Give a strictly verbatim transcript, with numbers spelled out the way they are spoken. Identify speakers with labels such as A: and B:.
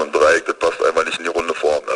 A: ein Dreieck, das passt einfach nicht in die runde Form. Ne?